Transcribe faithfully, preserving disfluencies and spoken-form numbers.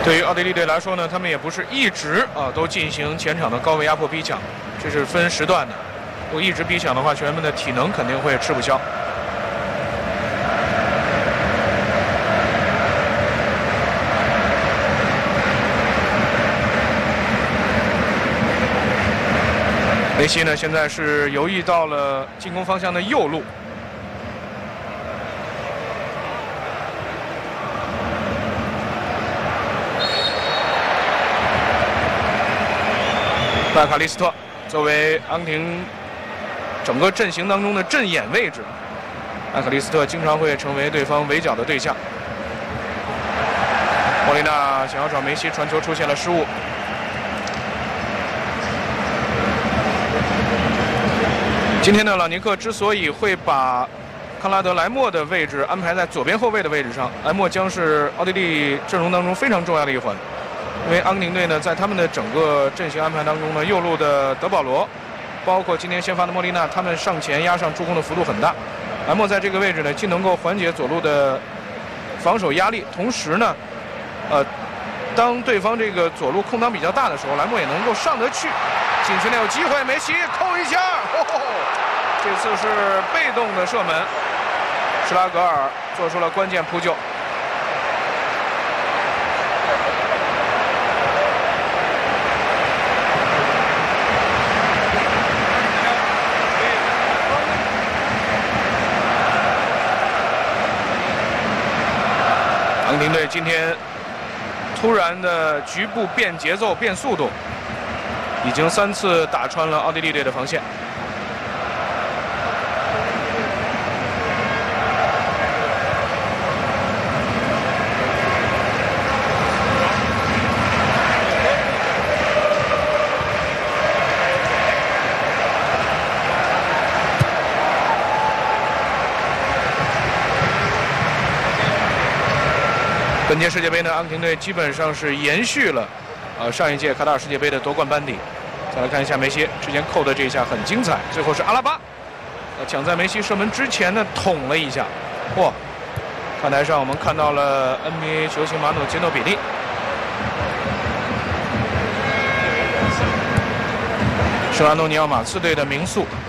对于奥地利队来说呢，他们也不是一直啊都进行前场的高位压迫逼抢，这是分时段的。如果一直逼抢的话，球员们的体能肯定会吃不消。梅西呢，现在是游弋到了进攻方向的右路。麦卡利斯特作为阿根廷整个阵型当中的阵眼位置，麦卡利斯特经常会成为对方围剿的对象。莫莉纳想要找梅西传球，出现了失误。今天呢，朗尼克之所以会把康拉德莱莫的位置安排在左边后卫的位置上，莱莫将是奥地利阵容当中非常重要的一环。因为阿根廷队呢，在他们的整个阵型安排当中呢，右路的德保罗，包括今天先发的莫莉纳，他们上前压上助攻的幅度很大。莱莫在这个位置呢，既能够缓解左路的防守压力，同时呢，呃，当对方这个左路空档比较大的时候，莱莫也能够上得去。禁区内有机会，梅西扣一下，哦，这次是被动的射门，施拉格尔做出了关键扑救。阿根廷队今天突然的局部变节奏、变速度，已经三次打穿了奥地利队的防线。本届世界杯呢，阿根廷队基本上是延续了，呃，上一届卡塔尔世界杯的夺冠班底。再来看一下梅西之前扣的这一下很精彩，最后是阿拉巴，呃，抢在梅西射门之前呢捅了一下，嚯！看台上我们看到了 N B A 球星马努基诺比利。圣安东尼奥马刺队的名宿